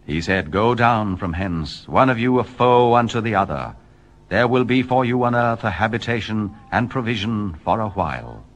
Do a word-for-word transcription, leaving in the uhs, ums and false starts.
He said, Go down from hence, one of you a foe unto the other. There will be for you on earth a habitation and provision for a while.